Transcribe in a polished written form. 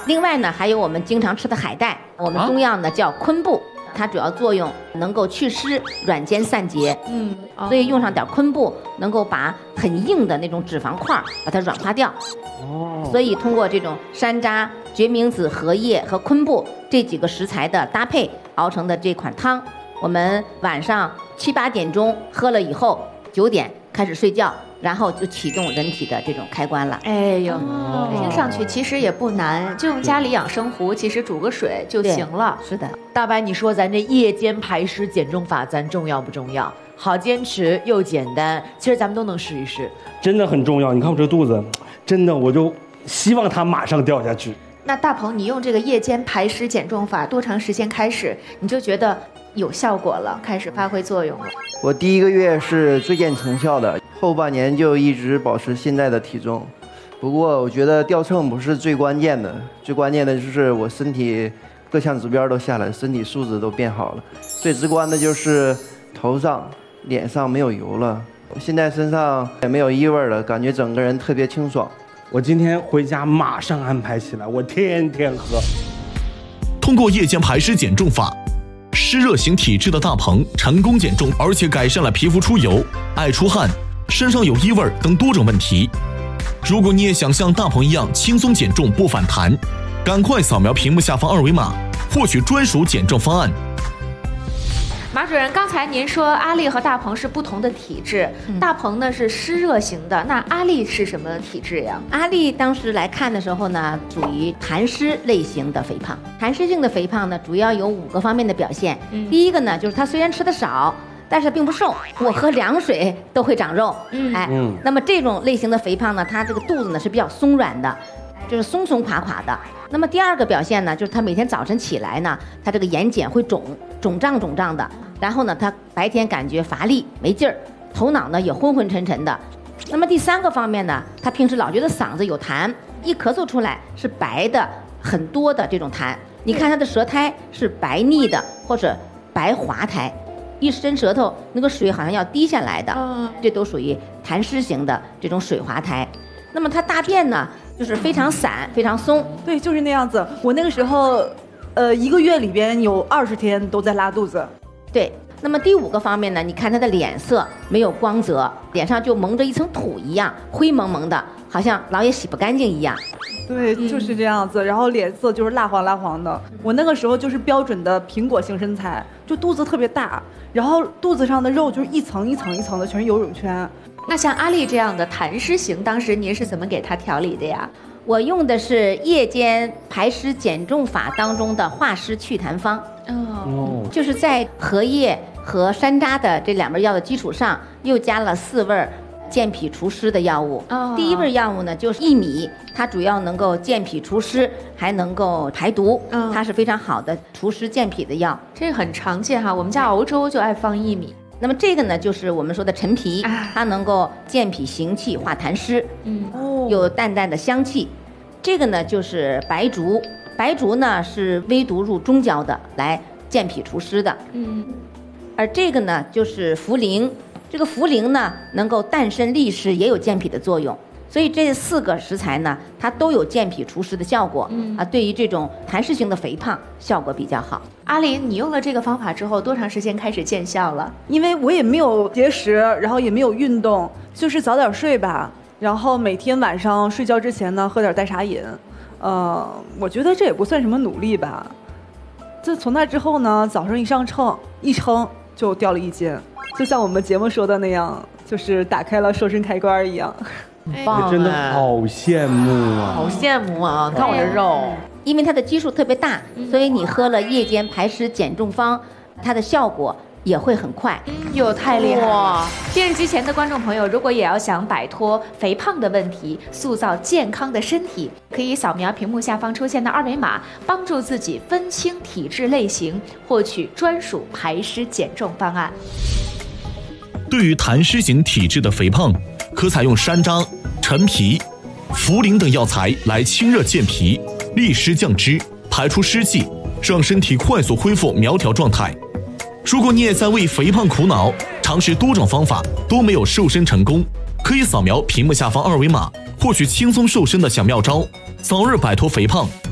另外呢，还有我们经常吃的海带，我们中药呢叫昆布，它主要作用能够祛湿、软坚散结。所以用上点昆布，能够把很硬的那种脂肪块把它软化掉。所以通过这种山楂、决明子、荷叶和昆布这几个食材的搭配熬成的这款汤，我们晚上7、8点钟喝了以后，9点开始睡觉，然后就启动人体的这种开关了。 哎呦，听上去其实也不难，就用家里养生壶，其实煮个水就行了。 是的， 大白，你说咱这夜间排湿减重法，咱重要不重要？好坚持又简单，其实咱们都能试一试。 真的很重要。你看我这肚子，真的我就希望它马上掉下去。 那大鹏，你用这个夜间排湿减重法多长时间开始你就觉得有效果了，开始发挥作用了？ 我第1个月是最见成效的，后半年就一直保持现在的体重。不过我觉得掉秤不是最关键的，最关键的就是我身体各项指标都下来，身体素质都变好了。最直观的就是头上、脸上没有油了，现在身上也没有异味了，感觉整个人特别清爽。 我今天回家马上安排起来，我天天喝。 通过夜间排湿减重法，湿热型体质的大鹏成功减重，而且改善了皮肤出油、爱出汗、身上有异味等多种问题。如果你也想像大鹏一样轻松减重不反弹，赶快扫描屏幕下方2维码，获取专属减重方案。 马主任，刚才您说阿丽和大鹏是不同的体质，大鹏呢是湿热型的，那阿丽是什么体质呀？ 阿丽当时来看的时候呢，属于痰湿类型的肥胖。痰湿性的肥胖呢，主要有5个方面的表现。第一个呢，就是她虽然吃的少，但是并不瘦，我喝凉水都会长肉。那么这种类型的肥胖呢，它这个肚子呢是比较松软的，就是松松垮垮的。那么第2个表现呢，就是她每天早晨起来呢，她这个眼睑会肿胀的。然后呢，他白天感觉乏力没劲儿，头脑呢也昏昏沉沉的。那么第3个方面呢，他平时老觉得嗓子有痰，一咳嗽出来是白的很多的这种痰。你看他的舌苔是白腻的或者白滑苔，一伸舌头那个水好像要滴下来的，这都属于痰湿型的这种水滑苔。那么他大便呢就是非常散非常松。 对，就是那样子。我那个时候1个月里边有20天都在拉肚子。 对，那么第5个方面呢，你看他的脸色没有光泽，脸上就蒙着一层土一样，灰蒙蒙的，好像老也洗不干净一样。 对，就是这样子。然后脸色就是蜡黄的。我那个时候就是标准的苹果型身材，就肚子特别大，然后肚子上的肉就是一层一层的，全是游泳圈。 那像阿丽这样的痰湿型，当时您是怎么给她调理的呀？ 我用的是夜间排湿减重法当中的化湿祛痰方。就是在荷叶和山楂的这2味药的基础上，又加了4味健脾除湿的药物。第1味药物呢就是薏米，它主要能够健脾除湿，还能够排毒，它是非常好的除湿健脾的药。 这很常见哈，我们家熬粥就爱放薏米。 那么这个呢，就是我们说的陈皮，它能够健脾行气、化痰湿，有淡淡的香气。这个呢就是白术，白术呢是微毒入中焦的，来健脾除湿的。而这个呢就是茯苓，这个茯苓呢能够淡渗利湿，也有健脾的作用。所以这4个食材呢，它都有健脾除湿的效果。对于这种痰湿型的肥胖效果比较好。 阿林，你用了这个方法之后，多长时间开始见效了？ 因为我也没有节食，然后也没有运动，就是早点睡吧。然后每天晚上睡觉之前呢，喝点代茶饮。我觉得这也不算什么努力吧。自从那之后呢，早上一上秤，一称就掉了1斤，就像我们节目说的那样，就是打开了瘦身开关一样。 棒，真的好羡慕啊！ 好羡慕啊！看我这肉， 因为它的基数特别大，所以你喝了夜间排湿减重方，它的效果也会很快。 哟，太厉害了！电视机前的观众朋友，如果也要想摆脱肥胖的问题，塑造健康的身体，可以扫描屏幕下方出现的2维码，帮助自己分清体质类型，获取专属排湿减重方案。 对于痰湿型体质的肥胖，可采用山楂、陈皮、茯苓等药材来清热健脾、利湿降脂、排出湿气，让身体快速恢复苗条状态。如果你也在为肥胖苦恼，尝试多种方法都没有瘦身成功，可以扫描屏幕下方2维码，获取轻松瘦身的小妙招，早日摆脱肥胖，